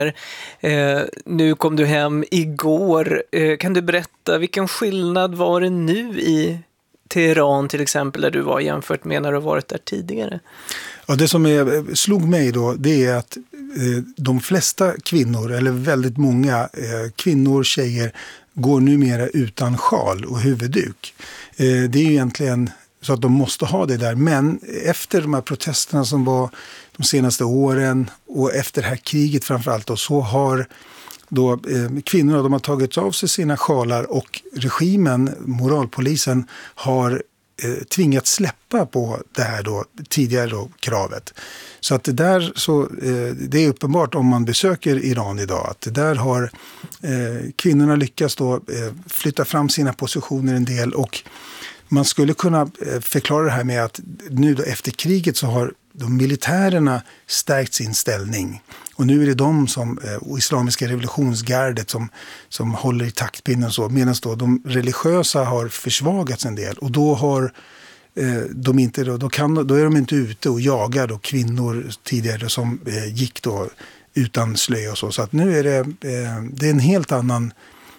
Nu kom du hem igår. Kan du berätta vilken skillnad var det nu i Teheran till exempel där du var jämfört med när du varit där tidigare? Ja, det som slog mig då, det är att de flesta kvinnor, eller väldigt många kvinnor, tjejer, går numera utan sjal och huvudduk. Det är ju egentligen så att de måste ha det där. Men efter de här protesterna som var de senaste åren och efter det här kriget framförallt då, så har då kvinnorna, de har tagit av sig sina sjalar och regimen, moralpolisen, har tvingat släppa på det här då, tidigare då, kravet. Så att det där det är uppenbart om man besöker Iran idag att det där har kvinnorna lyckats då flytta fram sina positioner en del, och man skulle kunna förklara det här med att nu då efter kriget så har de militärerna stärkt sin ställning. Och nu är det de som, islamiska revolutionsgardet som håller i taktpinnen så, medan då de religiösa har försvagats en del. Och då har de inte då är de inte ute och jagar då kvinnor tidigare som gick då utan slöja och så. Så att nu är det är en helt annan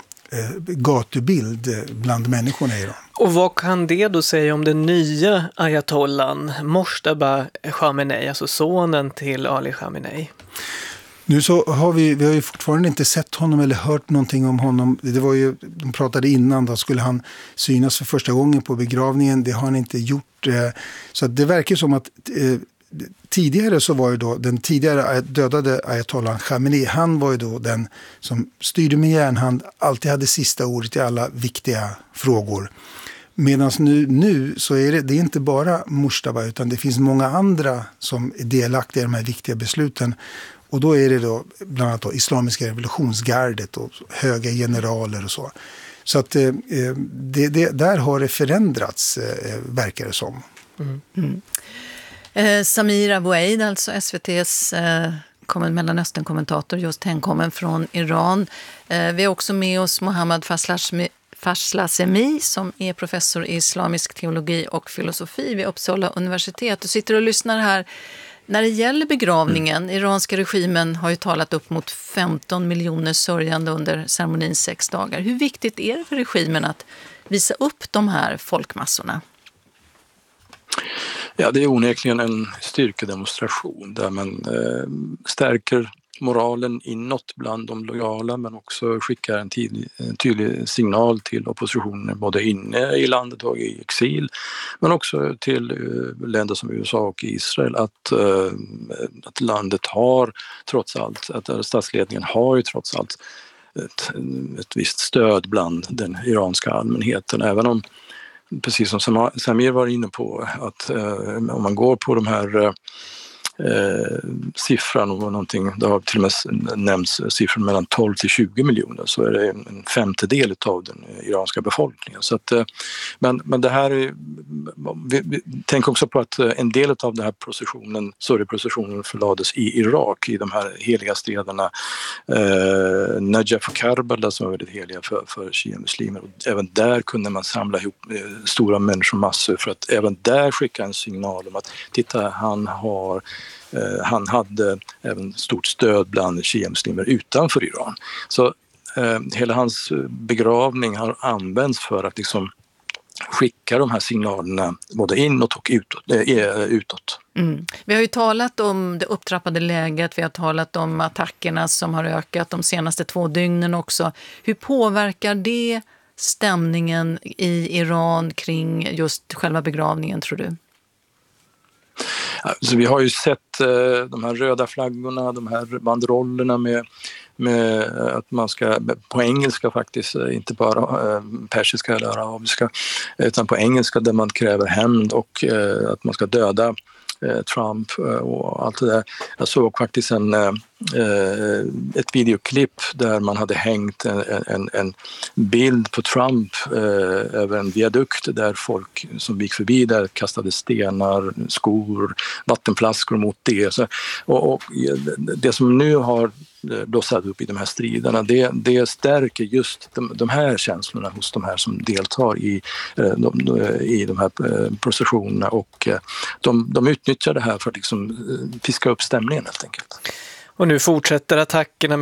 gatubild bland människorna i Iran. Och vad kan det då säga om den nya ayatollan Mojtaba Khamenei, alltså sonen till Ali Khamenei? Nu så har vi har ju fortfarande inte sett honom eller hört någonting om honom. Det var ju, de pratade innan, då skulle han synas för första gången på begravningen. Det har han inte gjort. Så att det verkar som att tidigare så var ju då den tidigare dödade ayatollan Khamenei, han var ju då den som styrde med järnhand, alltid hade sista ordet i alla viktiga frågor. Medan nu så är det är inte bara Mojtaba, utan det finns många andra som är delaktiga i de här viktiga besluten. Och då är det då bland annat då islamiska revolutionsgardet och höga generaler och så. Så att där har det förändrats, verkar det som. Samir Abu-Eid, alltså SVT:s Mellanöstern-kommentator, just hemkommen från Iran. Vi har också med oss Mohammad Faslasemi som är professor i islamisk teologi och filosofi vid Uppsala universitet. Du sitter och lyssnar här. När det gäller begravningen, iranska regimen har ju talat upp mot 15 miljoner sörjande under ceremonins 6 dagar. Hur viktigt är det för regimen att visa upp de här folkmassorna? Ja, det är onekligen en styrkedemonstration där man stärker moralen inåt bland de lojala, men också skickar en tydlig signal till oppositionen både inne i landet och i exil, men också till länder som USA och Israel att landet har trots allt, att statsledningen har ju trots allt ett visst stöd bland den iranska allmänheten, även om, precis som Samir var inne på, att om man går på de här siffran och någonting, det har till och med nämnts siffran mellan 12 till 20 miljoner, så är det en femtedel av den iranska befolkningen. Så att, men det här är, tänk också på att en del av den här processionen förlades i Irak, i de här heliga städerna Najaf och Karbala, som är väldigt heliga för shia-muslimer, och även där kunde man samla ihop stora människomassor för att även där skicka en signal om att titta, han hade även stort stöd bland shia-muslimer utanför Iran. Så hela hans begravning har använts för att liksom skicka de här signalerna både inåt och utåt. Vi har ju talat om det upptrappade läget, vi har talat om attackerna som har ökat de senaste 2 dygnen också. Hur påverkar det stämningen i Iran kring just själva begravningen, tror du? Så vi har ju sett de här röda flaggorna, de här banderollerna med att man ska, på engelska faktiskt, inte bara persiska eller arabiska, utan på engelska, där man kräver hämnd och att man ska döda Trump och allt det där. Jag såg faktiskt ett videoklipp där man hade hängt en bild på Trump över en viadukt där folk som gick förbi där kastade stenar, skor, vattenflaskor mot det. Och det som nu har blossat upp i de här striderna, det stärker just de här känslorna hos de här som deltar i de här processionerna, och de utnyttjar det här för att liksom fiska upp stämningen helt enkelt. Och nu fortsätter attackerna